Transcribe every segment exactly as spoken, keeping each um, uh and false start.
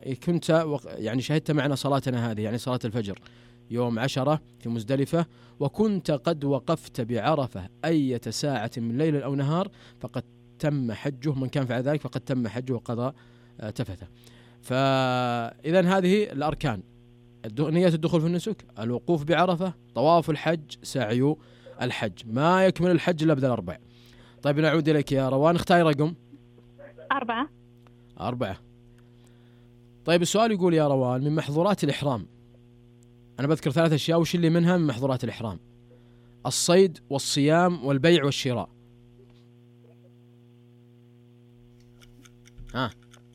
كنت يعني شهدت معنا صلاتنا هذه، يعني صلاة الفجر يوم عشرة في مزدلفة، وكنت قد وقفت بعرفة أية ساعة من ليل أو نهار فقد تم حجه، من كان فعل ذلك فقد تم حجه وقضى تفثه. فإذن هذه الأركان: نية الدخول في النسك، الوقوف بعرفة، طواف الحج، سعي الحج. ما يكمل الحج إلا بدل أربع. طيب نعود إليك يا روان، اختاري رقم أربعة. أربعة. طيب السؤال يقول يا روان: من محظورات الإحرام، أنا بذكر ثلاث أشياء وش اللي منها من محظورات الإحرام: الصيد والصيام والبيع والشراء. ها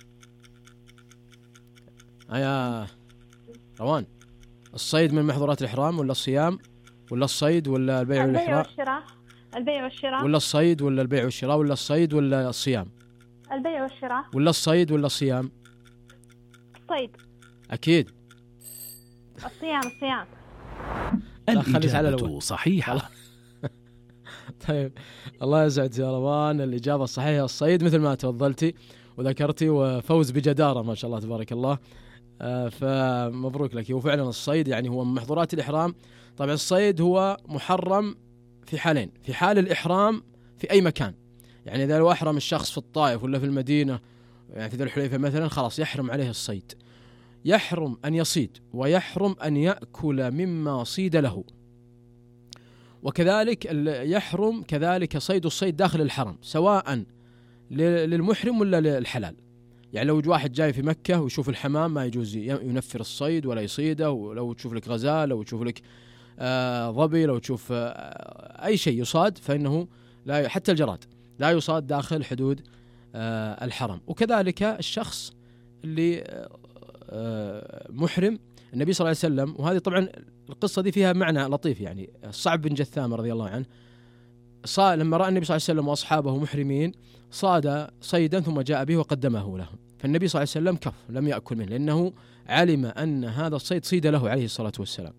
يا روان، الصيد من محظورات الإحرام ولا الصيام ولا الصيد ولا البيع والشراء؟ والشراء. البيع والشراء. ولا الصيد ولا البيع والشراء ولا الصيد ولا الصيام؟ البيع والشراء. ولا الصيد ولا الصيام؟ الصيد. أكيد. الصيام. الصيام. الإجابة صحيحة. طيب الله يسعد يا روان، الإجابة الصحيحة الصيد مثل ما تفضلتي وذكرتي، وفوز بجدارة ما شاء الله تبارك الله. آه فمبروك لك. وفعلا الصيد يعني هو من محظورات الإحرام. طبعا الصيد هو محرم في حالين: في حال الإحرام في أي مكان، يعني إذا لو أحرم الشخص في الطائف ولا في المدينة، يعني في ذي الحليفة مثلا، خلاص يحرم عليه الصيد، يحرم أن يصيد ويحرم أن يأكل مما صيد له. وكذلك يحرم كذلك صيد الصيد داخل الحرم، سواء للمحرم ولا للحلال. يعني لو واحد جاي في مكة ويشوف الحمام ما يجوز ينفر الصيد ولا يصيده، ولو تشوف لك غزال، لو تشوف لك آه ظبي، لو تشوف آه أي شيء يصاد فإنه لا، حتى الجراد لا يصاد داخل حدود آه الحرم. وكذلك الشخص اللي آه محرم، النبي صلى الله عليه وسلم، وهذه طبعا القصة دي فيها معنى لطيف، يعني الصعب بن جثامة رضي الله عنه صاد لما رأى النبي صلى الله عليه وسلم وأصحابه محرمين صاد صيدا ثم جاء به وقدمه لهم، فالنبي صلى الله عليه وسلم كف لم يأكل منه، لأنه علم أن هذا الصيد صيد له عليه الصلاة والسلام.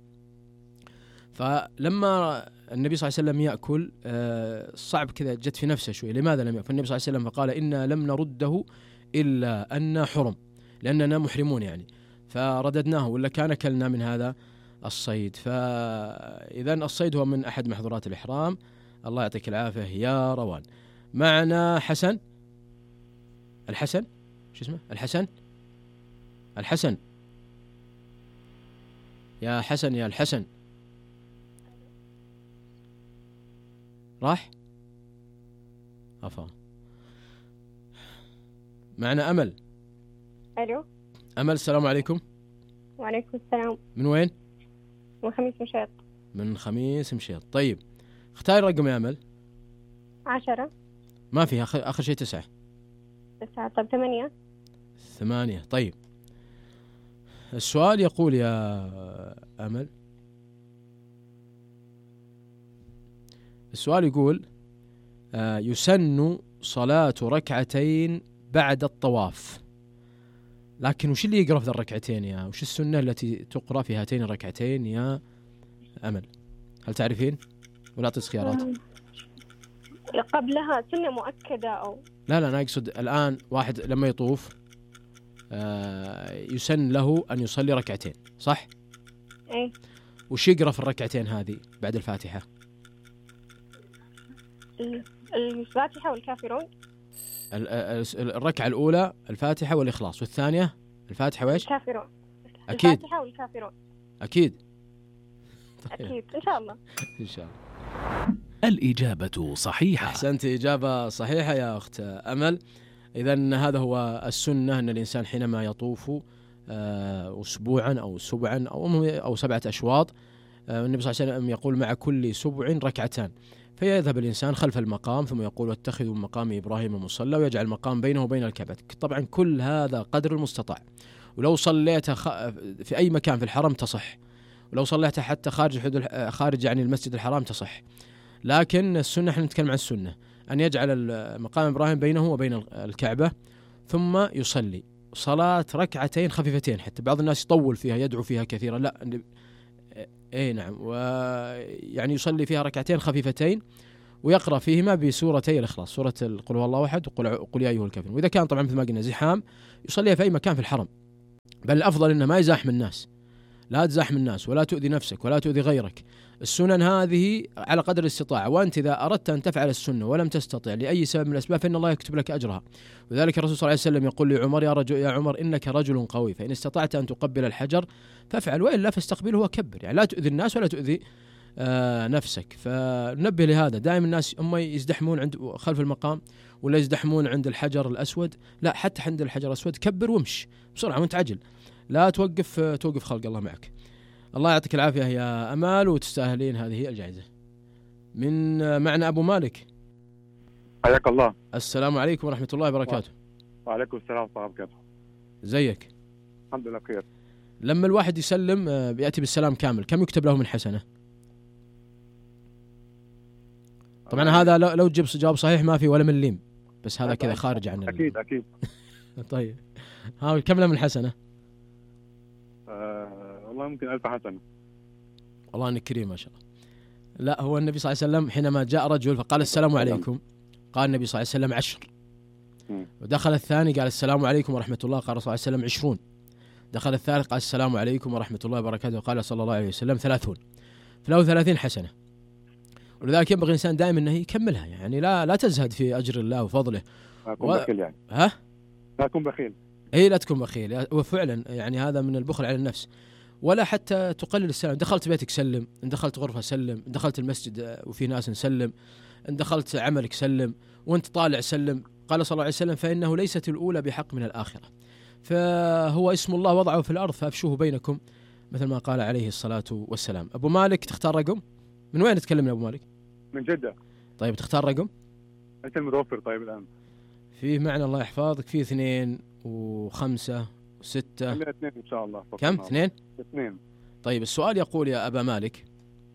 فلما النبي صلى الله عليه وسلم يأكل صعب كذا جت في نفسه شوي، لماذا لم يأكل؟ فالنبي صلى الله عليه وسلم فقال: إنا لم نرده إلا أن حرم، لأننا محرمون يعني، فرددناه ولا كان أكلنا من هذا الصيد. فإذن الصيد هو من أحد محظورات الإحرام. الله يعطيك العافية يا روان. معنا حسن. الحسن شو اسمه؟ الحسن الحسن يا حسن يا الحسن راح أفا. معنا أمل. ألو أمل، السلام عليكم. وعليكم السلام. من وين؟ من خميس مشيط. من خميس مشيط. طيب اختاري رقم يا أمل. عشرة. ما فيها آخر, آخر شيء تسعة. تسعة. طب ثمانية. ثمانية. طيب السؤال يقول يا أمل، السؤال يقول آه يسن صلاة ركعتين بعد الطواف، لكن وش اللي يقرأ في الركعتين يا وش السنة التي تقرأ في هاتين الركعتين يا أمل؟ هل تعرفين ولا أعطيك خيارات؟ قبلها سنة مؤكدة أو لا لا أنا أقصد الآن واحد لما يطوف آه يسن له أن يصلي ركعتين، صح؟ إيه. وش يقرأ في الركعتين هذه بعد الفاتحة؟ الفاتحة والكافرون. الركعة الأولى الفاتحة والإخلاص، والثانية الفاتحة وإيش؟ الكافرون. أكيد. الفاتحة والكافرون. أكيد. طيب. أكيد إن شاء الله. إن شاء الله. الإجابة صحيحة. أحسنت، إجابة صحيحة يا أخت أمل. إذن هذا هو السنة، أن الإنسان حينما يطوف أسبوعا أو سبعا أو أو سبعة أشواط، النبي صلى الله عليه وسلم يقول: مع كل سبع ركعتان. فيذهب الإنسان خلف المقام ثم يقول: واتخذوا مقام إبراهيم مصلى، ويجعل المقام بينه وبين الكعبة. طبعا كل هذا قدر المستطاع، ولو صليت في أي مكان في الحرم تصح، ولو صليت حتى خارج حدود خارج يعني المسجد الحرام تصح. لكن السنة، احنا نتكلم عن السنة، أن يجعل مقام إبراهيم بينه وبين الكعبة ثم يصلي صلاة ركعتين خفيفتين. حتى بعض الناس يطول فيها يدعو فيها كثيرا، لا اي نعم، ويعني يصلي فيها ركعتين خفيفتين ويقرأ فيهما بسورتي الإخلاص، سورة قل هو الله أحد وقل يا أيها الكافرون. وإذا كان طبعا مثل ما قلنا زحام يصليها في أي مكان في الحرم، بل الأفضل إنه ما يزاحم الناس، لا تزاحم الناس ولا تؤذي نفسك ولا تؤذي غيرك. السنن هذه على قدر الاستطاعة، وأنت إذا أردت أن تفعل السنة ولم تستطع لأي سبب من الأسباب فإن الله يكتب لك أجرها. وذلك الرسول صلى الله عليه وسلم يقول لعمر: يا رجل يا عمر إنك رجل قوي، فإن استطعت أن تقبل الحجر فافعل، وإلا فاستقبله وكبر. يعني لا تؤذي الناس ولا تؤذي آه نفسك. فنبه لهذا. دائما الناس هم يزدحمون عند خلف المقام ولا يزدحمون عند الحجر الأسود، لا، حتى عند الحجر الأسود كبر وامش بسرعة وانت عجل، لا توقف توقف خلق الله معك. الله يعطيك العافية يا أمال، وتستاهلين هذه الجائزة. من معنا أبو مالك. حياك الله. السلام عليكم ورحمة الله وبركاته. وعليكم السلام ورحمة الله وبركاته. زيك؟ الحمد لله بخير. لما الواحد يسلم بيأتي بالسلام كامل، كم يكتب له من حسنة؟ طبعا آه. هذا لو تجيب جواب صحيح ما في ولا مليم، بس هذا كذا خارج عن أكيد أكيد. طيب ها كم له من حسنة؟ آه والله ممكن ألف حسنة. والله إنك كريم ما شاء الله. لا، هو النبي صلى الله عليه وسلم حينما جاء رجل فقال السلام عليكم، قال النبي صلى الله عليه وسلم عشر. ودخل الثاني قال السلام عليكم ورحمة الله، قال الرسول صلى الله عليه وسلم عشرون. دخل الثالث قال السلام عليكم ورحمة الله وبركاته، قال صلى الله عليه وسلم ثلاثون. فله ثلاثين حسنة. ولذلك ينبغي الإنسان دائما أنه يكملها، يعني لا لا تزهد في أجر الله وفضله. لا تكون و... بخيل يعني. ها؟ لا تكون بخيل. إيه لا تكون بخيل، وفعلا يعني هذا من البخل على النفس. ولا حتى تقلل السلام. دخلت بيتك سلم، إن دخلت غرفة سلم، إن دخلت المسجد وفي ناس سلم، إن دخلت عملك سلم، وأنت طالع سلم. قال صلى الله عليه وسلم: فإنه ليست الأولى بحق من الآخرة. فهو اسم الله وضعه في الأرض فأفشوه بينكم، مثل ما قال عليه الصلاة والسلام. أبو مالك تختار رقم؟ من وين تتكلم يا أبو مالك؟ من جدة. طيب تختار رقم؟ أنت المتوفر. طيب الآن فيه معنا الله يحفظك فيه اثنين وخمسة وستة. خلينا اثنين إن شاء الله. كم؟ اثنين؟ اثنين. طيب السؤال يقول يا أبا مالك،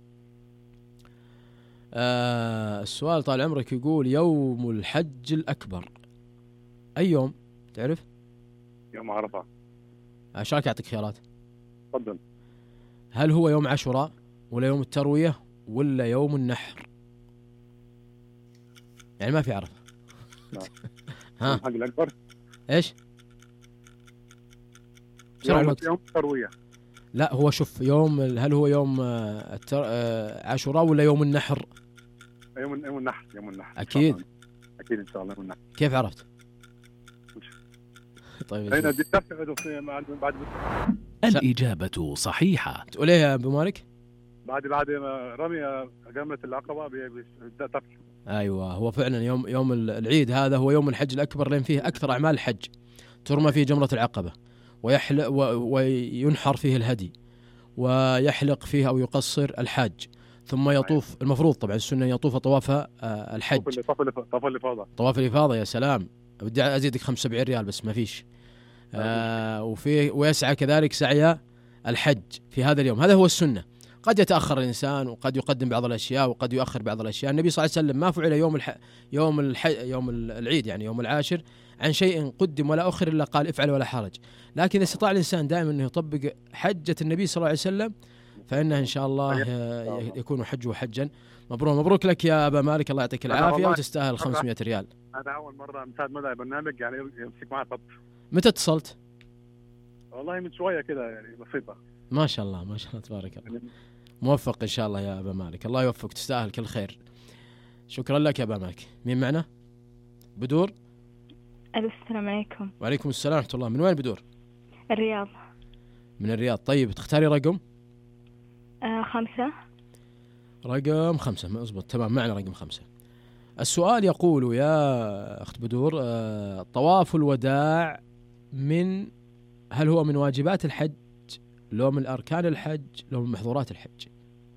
آه السؤال طال عمرك يقول: يوم الحج الأكبر أي يوم؟ تعرف؟ يوم عرفة. عشان أعطيك خيارات. تفضل. هل هو يوم عاشوراء ولا يوم التروية ولا يوم النحر؟ يعني ما في عرفة. ها الحج الأكبر إيش؟ يوم, يوم التروية. لا هو شوف يوم، هل هو يوم التر... عاشوراء ولا يوم النحر؟ يوم يوم النحر. يوم النحر أكيد. أكيد إن شاء الله يوم النحر. كيف عرفت؟ طيب أين دي بعد الإجابة صحيحة. تقول إيه يا أبو مالك؟ بعد بعد رمي جمرة العقبة بيبدأ تفك. أيوة، هو فعلا يوم يوم العيد هذا هو يوم الحج الأكبر، لأن فيه أكثر أعمال الحج. ترمى فيه جمرة العقبة ويحلق وينحر فيه الهدي ويحلق فيه أو يقصر الحاج، ثم يطوف. المفروض طبعا السنة يطوف طواف الحج، طواف الإفاضة. طواف الإفاضة. يا سلام، بدي أزيدك خمسة وسبعين ريال بس ما فيش. آه وفيه ويسعى كذلك سعي الحج في هذا اليوم. هذا هو السنة. قد يتأخر الإنسان وقد يقدم بعض الأشياء وقد يؤخر بعض الأشياء. النبي صلى الله عليه وسلم ما فعل يوم الح... يوم الح... يوم العيد يعني يوم العاشر عن شيء قدم ولا أخر إلا قال افعل ولا حرج. لكن إذا استطاع الإنسان دائما أنه يطبق حجة النبي صلى الله عليه وسلم فإنه إن شاء الله يكون حجه حجا مبروك. مبروك لك يا أبا مالك، الله يعطيك العافية وتستاهل خمسمائة ريال. هذا أول مرة مساعد مدى برنامج يعني يمسك معي خط. متى اتصلت؟ والله من شوية كده يعني بسيطة. ما شاء الله ما شاء الله تبارك الله. موفق إن شاء الله يا أبا مالك، الله يوفقك، تستاهل كل خير. شكرا لك يا أبا مالك. مين معنا؟ بدور. السلام عليكم. وعليكم السلام ورحمة الله. من وين بدور؟ الرياض. من الرياض. طيب تختاري رقم؟ آه خمسة. رقم خمسة ما أزبط. تمام، معنا رقم خمسة. السؤال يقول يا أخت بدور: آه طواف الوداع من هل هو من واجبات الحج لو من أركان الحج لو من محظورات الحج؟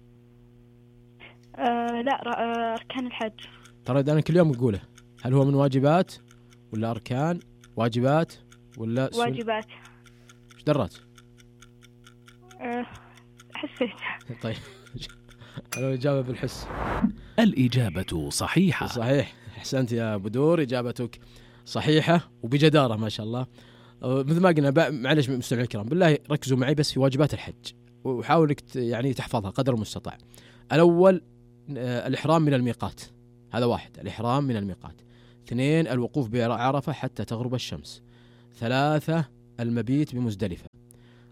آه لا آه أركان الحج. ترى أنا كل يوم أقوله، هل هو من واجبات ولا أركان؟ واجبات ولا سن... واجبات. ايش درات؟ أه حسيت. طيب الإجابة بالحس. الإجابة صحيحة. صحيح، أحسنت يا بدور، إجابتك صحيحة وبجدارة ما شاء الله. مثل ما قلنا، معلش مستمعين الكرام بالله ركزوا معي بس في واجبات الحج وحاولوا يعني تحفظها قدر المستطاع. الأول الإحرام من الميقات، هذا واحد، الإحرام من الميقات. اثنين الوقوف بعرفة حتى تغرب الشمس. ثلاثة المبيت بمزدلفة.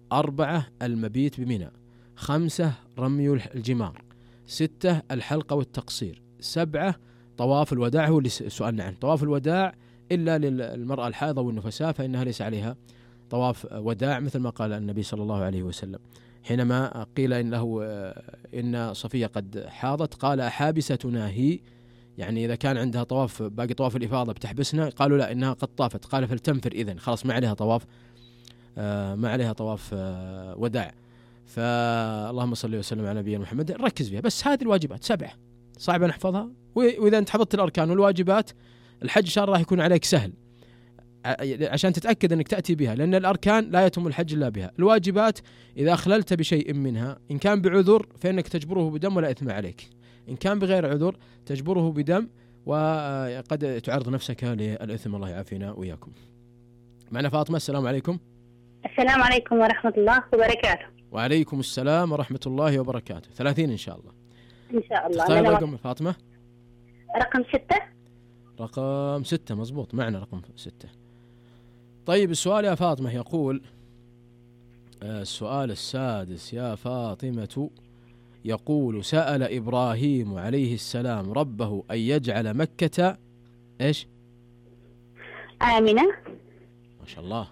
أربعة المبيت بمنى، خمسة رمي الجمار، ستة الحلقة والتقصير، سبعة طواف الوداع. هو اللي سؤالنا عنه طواف الوداع إلا للمرأة الحائضة والنفساء فإنها ليس عليها طواف وداع مثل ما قال النبي صلى الله عليه وسلم حينما قيل إن له إن صفية قد حاضت قال أحابستنا هي، يعني إذا كان عندها طواف باقي طواف الإفاضة بتحبسنا، قالوا لا إنها قد طافت، قال فلتنفر إذن خلاص ما عليها طواف آه ما عليها طواف آه وداع. فاللهم صل وسلم على نبينا محمد. نركز فيها بس هذه الواجبات سبعة صعبة نحفظها، وإذا أنت حفظت الأركان والواجبات الحج إن شاء الله راح يكون عليك سهل عشان تتأكد أنك تأتي بها، لأن الأركان لا يتم الحج إلا بها. الواجبات إذا أخللت بشيء منها إن كان بعذر فإنك تجبره بدم ولا إثم عليك، إن كان بغير عذر تجبره بدم وقد تعرض نفسك للإثم. الله يعافينا وإياكم. معنا فاطمة. السلام عليكم. السلام عليكم ورحمة الله وبركاته. وعليكم السلام ورحمة الله وبركاته. ثلاثين إن شاء الله. إن شاء الله. تختار رقم فاطمة؟ رقم ستة. رقم ستة مزبوط، معنا رقم ستة. طيب السؤال يا فاطمة يقول السؤال السادس يا فاطمة يقول سأل إبراهيم عليه السلام ربه أن يجعل مكة إيش؟ آمنة. ما شاء الله.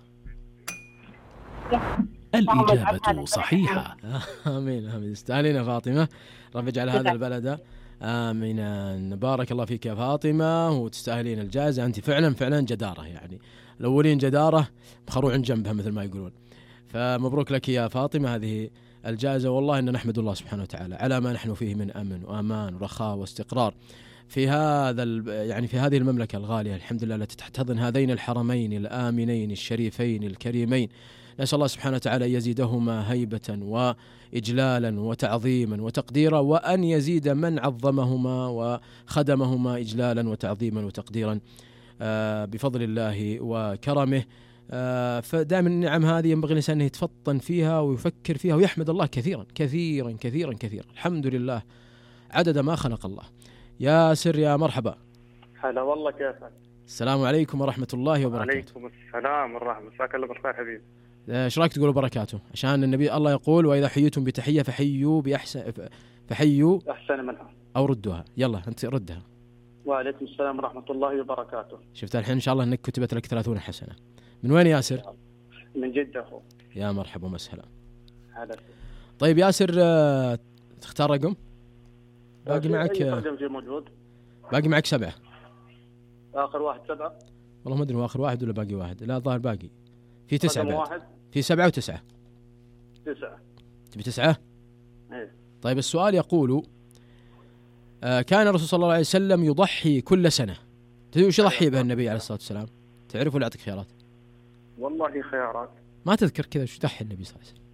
الإجابة صحيحة. آمين آمين. استاهلين فاطمة، رب يجعل هذا البلد آمين. بارك الله فيك يا فاطمة وتستاهلين الجائزة، أنت فعلا فعلا جدارة، يعني الأولين جدارة مخروع جنبها مثل ما يقولون. فمبروك لك يا فاطمة هذه الجائزة، والله إن نحمد الله سبحانه وتعالى على ما نحن فيه من أمن وأمان ورخاء واستقرار في هذا يعني في هذه المملكة الغالية الحمد لله التي تحتضن هذين الحرمين الآمنين الشريفين الكريمين. نسأل الله سبحانه وتعالى أن يزيدهما هيبة وإجلالا وتعظيما وتقديرا، وأن يزيد من عظمهما وخدمهما إجلالا وتعظيما وتقديرا بفضل الله وكرمه. فدائما النعم هذه ينبغي الإنسان أن يتفطن فيها ويفكر فيها ويحمد الله كثيرا كثيرا كثيرا كثيرا. الحمد لله عدد ما خلق الله. ياسر يا مرحبا. هلا والله كيفك؟ السلام عليكم ورحمة الله وبركاته. وعليكم السلام والرحمة. مساك الله بالخير حبيبي. ايش رايك تقولوا بركاته؟ عشان النبي الله يقول واذا حييتم بتحيه فحيوا باحسن فحيوا احسن منها او ردوها. يلا انت ردها. وعليكم السلام ورحمه الله وبركاته. شفت الحين ان شاء الله انك كتبت لك ثلاثين حسنه. من وين ياسر؟ من جدة اخو. يا مرحبا ومسهلا. هلا. طيب ياسر تختار رقم؟ باقي معك موجود. باقي معك سبعة. اخر واحد سبعة. والله ما ادري هو اخر واحد ولا باقي واحد. لا الظاهر باقي في تسعة بعد. واحد. في سبعة وتسعة. تسعة. تبي تسعة؟ ايه. طيب السؤال يقول آه كان الرسول صلى الله عليه وسلم يضحي كل سنة. تدري وش يضحي به النبي عليه الصلاة والسلام؟ تعرف ولا أعطيك خيارات؟ والله خيارات. ما تذكر كذا وش يضحي النبي صلى الله عليه وسلم؟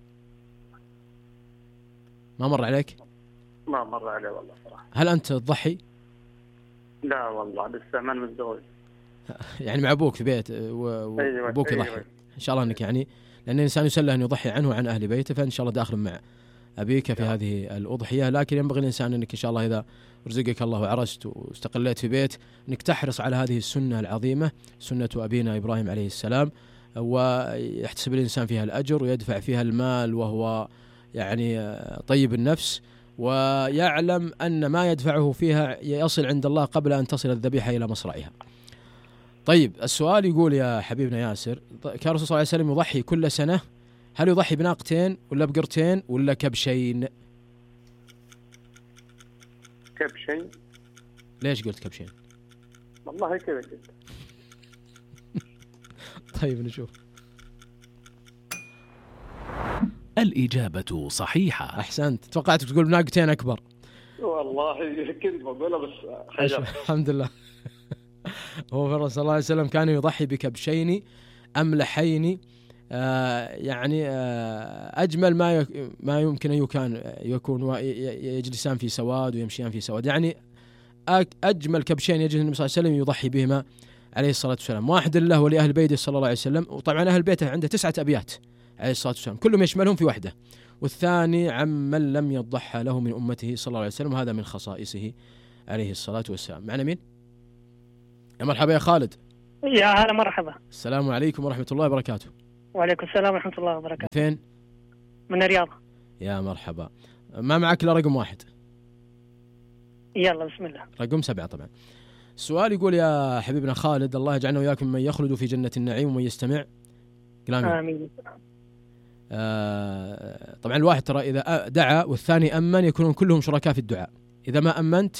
ما مر عليك؟ ما مر علي والله صراحة. هل أنت تضحي؟ لا والله لسه ما متزوج. يعني مع أبوك في بيت وأبوك يضحي. أيوة. إن شاء الله أنك يعني لأن الإنسان يسله أن يضحي عنه وعن أهل بيته، فإن شاء الله داخل مع أبيك في هذه الأضحية. لكن ينبغي الإنسان أنك إن شاء الله إذا رزقك الله وعرست واستقليت في بيت أنك تحرص على هذه السنة العظيمة، سنة أبينا إبراهيم عليه السلام، ويحتسب الإنسان فيها الأجر ويدفع فيها المال وهو يعني طيب النفس، ويعلم أن ما يدفعه فيها يصل عند الله قبل أن تصل الذبيحة إلى مصرعها. طيب السؤال يقول يا حبيبنا ياسر، كان الرسول صلى الله عليه وسلم يضحي كل سنة، هل يضحي بناقتين ولا بقرتين ولا كبشين؟ كبشين. ليش قلت كبشين؟ والله كذا كذا. طيب نشوف. الإجابة صحيحة. أحسنت. توقعت تقول بناقتين أكبر. والله كنت بقولها بس حاجة. الحمد لله. هو الرسول صلى الله عليه وسلم كان يضحي بكبشين أملحين، آه يعني آه أجمل ما يك ما يمكن أن يكون يكون يجلسان في سواد ويمشيان في سواد، يعني أجمل كبشين يجلس النبي صلى الله عليه وسلم يضحي بهما عليه الصلاة والسلام، واحد له ولأهل بيته صلى الله عليه وسلم، وطبعا أهل بيته عنده تسعة أبيات عليه الصلاة والسلام كلهم يشملهم في وحدة، والثاني عمن لم يضحى له من أمته صلى الله عليه وسلم، وهذا من خصائصه عليه الصلاة والسلام. معنا مين؟ يا مرحبا يا خالد. يا هلا مرحبا. السلام عليكم ورحمة الله وبركاته. وعليكم السلام ورحمة الله وبركاته. فين؟ من الرياض. يا مرحبا. ما معك إلا رقم واحد. يلا بسم الله. رقم سبعة طبعا. السؤال يقول يا حبيبنا خالد، الله يجعلنا وياكم من يخلد في جنة النعيم ومن يستمع. آمين. آمين. آه طبعا الواحد ترى إذا دعا والثاني أمن يكونون كلهم شركاء في الدعاء. إذا ما أمنت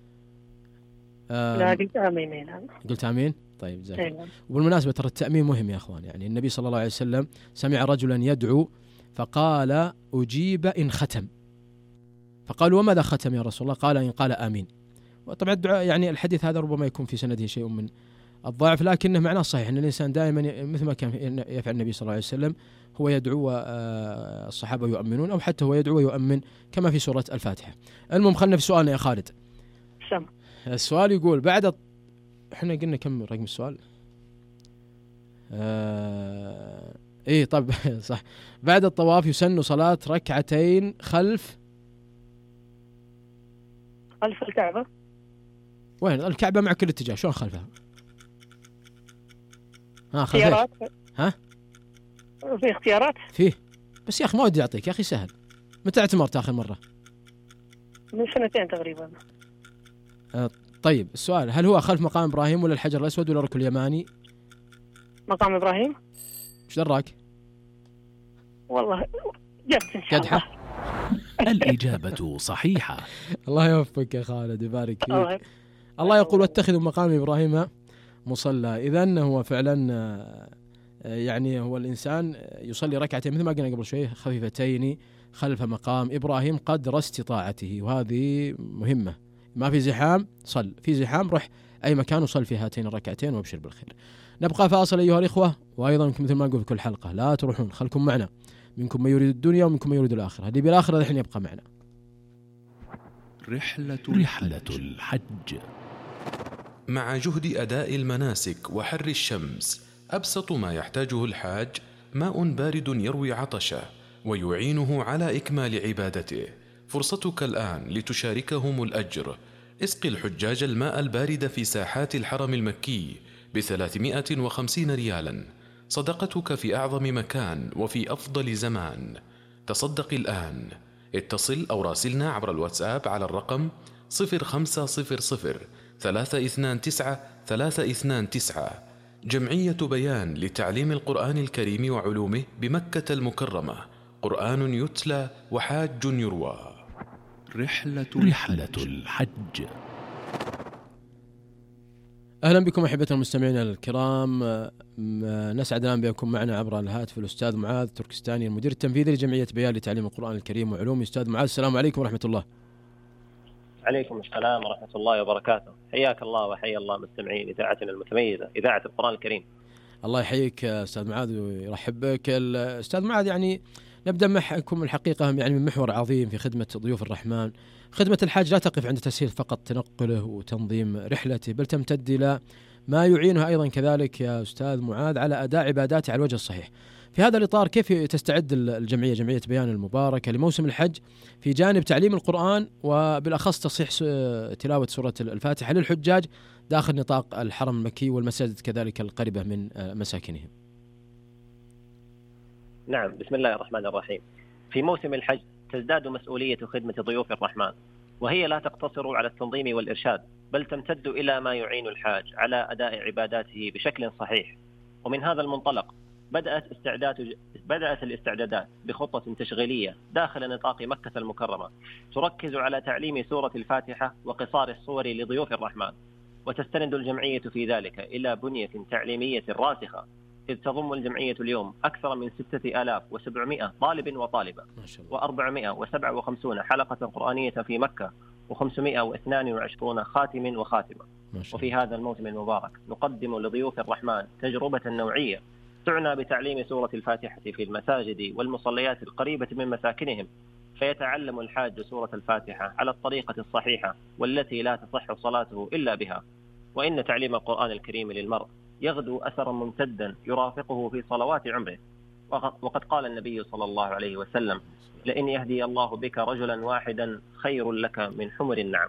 آه لا قلت آمين. قلت آمين. طيب جزاك الله. أيوة. وبالمناسبة ترى التأمين مهم يا أخوان. يعني النبي صلى الله عليه وسلم سمع رجلا يدعو فقال أجيب إن ختم، فقالوا وماذا ختم يا رسول الله؟ قال إن قال آمين. وطبعا الدعاء يعني الحديث هذا ربما يكون في سنده شيء من الضعف، لكنه معناه صحيح أن الإنسان دائما مثل ما كان يفعل النبي صلى الله عليه وسلم، هو يدعو والصحابة يؤمنون، أو حتى هو يدعو ويؤمن كما في سورة الفاتحة. المهم خلنا في سؤالنا يا خالد. سم. السؤال يقول بعد احنا قلنا كم رقم السؤال؟ آه... ايه طب صح. بعد الطواف يسن صلاة ركعتين خلف خلف الكعبة. وين الكعبة؟ مع كل اتجاه، شلون خلفها؟ ها خلف اختيارات. ها في اختيارات فيه، بس يا اخي ما ودي اعطيك يا اخي، سهل. متى اعتمرت اخر مرة؟ من سنتين تقريبا. آه طيب السؤال، هل هو خلف مقام ابراهيم ولا الحجر الاسود ولا الركن اليماني؟ مقام ابراهيم. ايش دراك؟ والله جبت ان شاء الله. قدحة. الإجابة صحيحة. الله يوفقك يا خالد، يبارك فيك. الله, الله يقول واتخذوا مقام إبراهيم مصلى. إذن هو فعلا يعني هو الإنسان يصلي ركعتين مثل ما قلنا قبل شوي خفيفتين خلف مقام إبراهيم قدر استطاعته، وهذه مهمة. ما في زحام صل، في زحام رح أي مكان وصل في هاتين الركعتين وابشر بالخير. نبقى فاصل أيها الإخوة، وأيضا مثل ما نقول في كل حلقة لا تروحون، خلكم معنا، منكم من يريد الدنيا ومنكم من يريد الآخرة. اللي بالآخرة الحين يبقى معنا. رحلة رحلة الحج. مع جهد أداء المناسك وحر الشمس، أبسط ما يحتاجه الحاج ماء بارد يروي عطشه ويعينه على إكمال عبادته. فرصتك الآن لتشاركهم الأجر. اسقي الحجاج الماء البارد في ساحات الحرم المكي بثلاثمائة وخمسين ريالا، صدقتك في أعظم مكان وفي أفضل زمان. تصدق الآن. اتصل أو راسلنا عبر الواتساب على الرقم صفر خمسة صفر صفر ثلاثة اثنان تسعة ثلاثة اثنان تسعة. جمعية بيان لتعليم القرآن الكريم وعلومه بمكة المكرمة. قرآن يتلى وحاج يروى. رحلة رحلة الحج. أهلا بكم أحبتنا المستمعين الكرام. نسعد الآن بكم معنا عبر الهاتف الأستاذ معاذ تركستاني، المدير التنفيذي لجمعية بيان لتعليم القرآن الكريم وعلومه. أستاذ معاذ السلام عليكم ورحمة الله. عليكم السلام ورحمة الله وبركاته. حياك الله وحيا الله مستمعين إذاعتنا المتميزة إذاعة القرآن الكريم. الله يحييك أستاذ معاذ ويرحب بك. أستاذ معاذ، يعني نبدأ معكم الحقيقة يعني من محور عظيم في خدمة ضيوف الرحمن. خدمة الحاج لا تقف عند تسهيل فقط تنقله وتنظيم رحلته، بل تمتد إلى ما يعينها أيضا كذلك يا أستاذ معاذ على أداء عباداته على الوجه الصحيح. في هذا الإطار كيف تستعد الجمعية جمعية بيان المباركة لموسم الحج في جانب تعليم القرآن وبالأخص تصحيح تلاوة سورة الفاتحة للحجاج داخل نطاق الحرم المكي والمساجد كذلك القريبة من مساكنهم؟ نعم، بسم الله الرحمن الرحيم. في موسم الحج تزداد مسؤولية خدمة ضيوف الرحمن، وهي لا تقتصر على التنظيم والإرشاد، بل تمتد إلى ما يعين الحاج على أداء عباداته بشكل صحيح. ومن هذا المنطلق بدأت استعداد بدأت الاستعدادات بخطة تشغيلية داخل نطاق مكة المكرمة تركز على تعليم سورة الفاتحة وقصار الصور لضيوف الرحمن. وتستند الجمعية في ذلك إلى بنية تعليمية راسخة، إذ تضم الجمعية اليوم أكثر من ستة آلاف وسبعمائة طالب وطالبة وأربعمائة وسبعة وخمسين حلقة قرآنية في مكة وخمسمائة واثنان وعشرين خاتم وخاتمة. وفي هذا الموسم المبارك نقدم لضيوف الرحمن تجربة نوعية تعنى بتعليم سورة الفاتحة في المساجد والمصليات القريبة من مساكنهم، فيتعلم الحاج سورة الفاتحة على الطريقة الصحيحة والتي لا تصح صلاته إلا بها. وإن تعليم القرآن الكريم للمرء يغدو أثرا ممتدا يرافقه في صلوات عمره. وقد قال النبي صلى الله عليه وسلم: لئن يهدي الله بك رجلا واحدا خير لك من حمر النعم.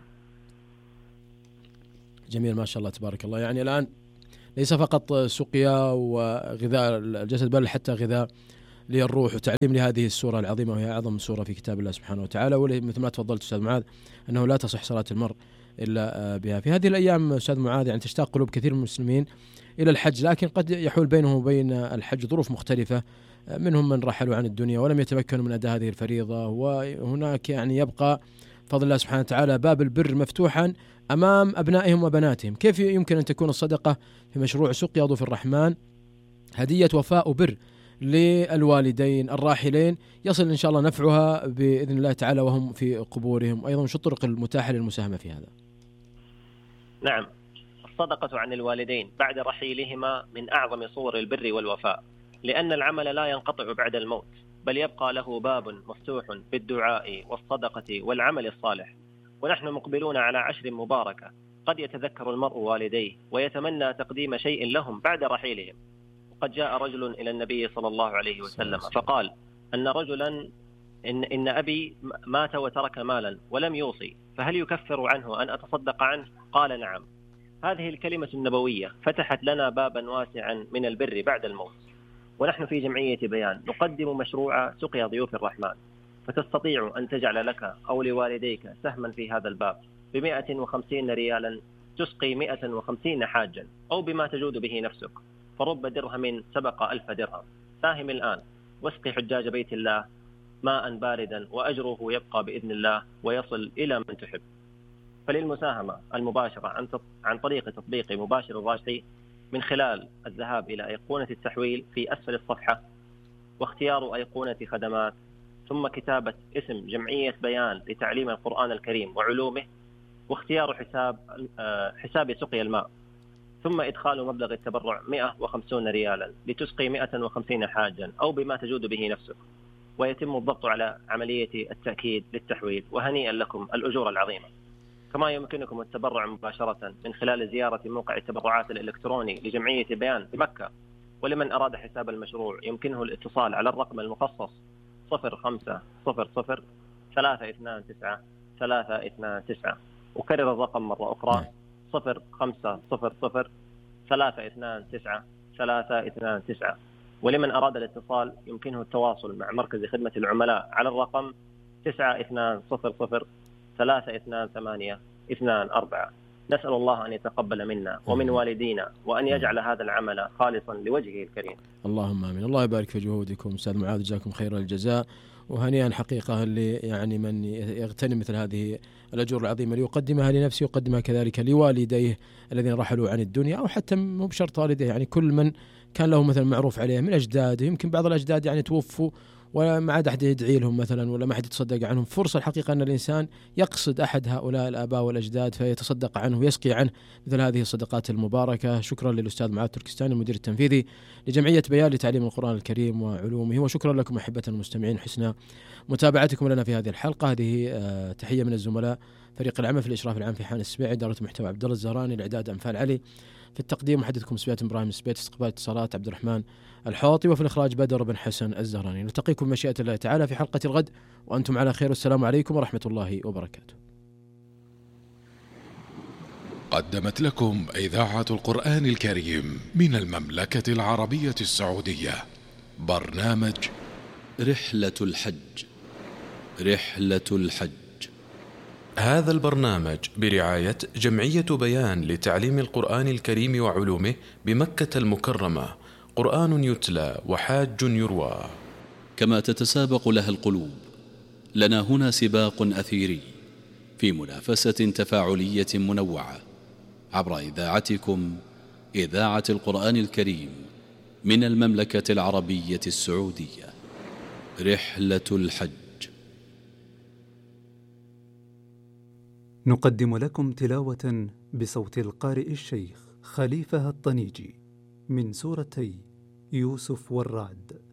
جميل ما شاء الله تبارك الله. يعني الآن ليس فقط سقيا وغذاء الجسد بل حتى غذاء للروح وتعليم لهذه السورة العظيمة، وهي أعظم سورة في كتاب الله سبحانه وتعالى. ومثل ما تفضلت أستاذ معاذ أنه لا تصح صلاة المرء إلا بها. في هذه الأيام أستاذ معاذ يعني تشتاق قلوب كثير من المسلمين إلى الحج، لكن قد يحول بينه وبين الحج ظروف مختلفة، منهم من رحلوا عن الدنيا ولم يتمكنوا من أداء هذه الفريضة، وهناك يعني يبقى فضل الله سبحانه وتعالى باب البر مفتوحا أمام أبنائهم وبناتهم. كيف يمكن أن تكون الصدقة في مشروع سقيا ضيوف الرحمن هدية وفاء وبر للوالدين الراحلين يصل إن شاء الله نفعها بإذن الله تعالى وهم في قبورهم؟ أيضا شو الطرق المتاحة للمساهمة في هذا؟ نعم، الصدقة عن الوالدين بعد رحيلهما من أعظم صور البر والوفاء، لأن العمل لا ينقطع بعد الموت، بل يبقى له باب مفتوح بالدعاء والصدقة والعمل الصالح. ونحن مقبلون على عشر مباركة، قد يتذكر المرء والديه ويتمنى تقديم شيء لهم بعد رحيلهم. وقد جاء رجل إلى النبي صلى الله عليه وسلم فقال أن رجلا إن, إن أبي مات وترك مالا ولم يوصي، فهل يكفر عنه أن أتصدق عنه؟ قال نعم. هذه الكلمة النبوية فتحت لنا بابا واسعا من البر بعد الموت. ونحن في جمعية بيان نقدم مشروع سقيا ضيوف الرحمن، فتستطيع أن تجعل لك أو لوالديك سهما في هذا الباب بمئة وخمسين ريالا تسقي مئة وخمسين حاجا، أو بما تجود به نفسك، فرب درهم سبق ألف درهم. ساهم الآن واسقي حجاج بيت الله ماء باردا، وأجره يبقى بإذن الله ويصل إلى من تحب. فللمساهمة المباشرة عن عن طريق تطبيق مباشر الراشدي من خلال الذهاب إلى أيقونة التحويل في أسفل الصفحة، واختيار أيقونة خدمات، ثم كتابة اسم جمعية بيان لتعليم القرآن الكريم وعلومه، واختيار حساب حساب سقيا الماء، ثم إدخال مبلغ التبرع مئة وخمسين ريالا لتسقي مئة وخمسين حاجا أو بما تجود به نفسك، ويتم الضغط على عملية التأكيد للتحويل. وهنيئا لكم الأجور العظيمة. كما يمكنكم التبرع مباشرة من خلال زيارة موقع التبرعات الإلكتروني لجمعية بيان بمكة. ولمن أراد حساب المشروع يمكنه الاتصال على الرقم المخصص صفر خمسة صفر صفر ثلاثة اثنان تسعة ثلاثة اثنان تسعة. أكرر الرقم مرة أخرى صفر خمسة صفر صفر ثلاثة اثنان تسعة ثلاثة اثنان تسعة. ولمن أراد الاتصال يمكنه التواصل مع مركز خدمة العملاء على الرقم تسعة اثنان صفر صفر ثلاثة اثنان ثمانية اثنان أربعة. نسأل الله أن يتقبل منا ومن والدينا، وأن يجعل هذا العمل خالصا لوجهه الكريم. اللهم آمين. الله يبارك في جهودكم أستاذ معاذ، جزاكم خير الجزاء، وهنيئا حقيقة اللي يعني من يغتنم مثل هذه الأجور العظيمة ليقدمها لنفسه ويقدمها كذلك لوالديه الذين رحلوا عن الدنيا، أو حتى مو بشرط والديه، يعني كل من كان له مثلا معروف عليه من أجداده. يمكن بعض الأجداد يعني توفوا وما عاد أحد يدعي لهم مثلا، ولا ما أحد يتصدق عنهم. فرصة الحقيقة أن الإنسان يقصد أحد هؤلاء الآباء والأجداد فيتصدق عنه ويسقي عنه مثل هذه الصدقات المباركة. شكرا للأستاذ معاذ تركستاني المدير التنفيذي لجمعية بيان لتعليم القرآن الكريم وعلومه، وشكرا لكم أحبة المستمعين حسن متابعتكم لنا في هذه الحلقة. هذه تحية من الزملاء فريق العمل في الإشراف العام في حان السبيع، إدارة محتوى عبد الله الزهراني، الإعداد أنفال علي، في التقديم محدثكم سبيات إبراهيم السبيت، استقبال اتصالات عبد الرحمن الحوطي، وفي الإخراج بدر بن حسن الزهراني. نلتقيكم بمشيئة الله تعالى في حلقة الغد وأنتم على خير، والسلام عليكم ورحمة الله وبركاته. قدمت لكم إذاعة القرآن الكريم من المملكة العربية السعودية برنامج رحلة الحج. رحلة الحج. هذا البرنامج برعاية جمعية بيان لتعليم القرآن الكريم وعلومه بمكة المكرمة، قرآن يتلى وحاج يروى. كما تتسابق لها القلوب، لنا هنا سباق أثيري في منافسة تفاعلية منوعة عبر إذاعتكم إذاعة القرآن الكريم من المملكة العربية السعودية. رحلة الحج. نقدم لكم تلاوة بصوت القارئ الشيخ خليفة الطنيجي من سورتي يوسف والرعد.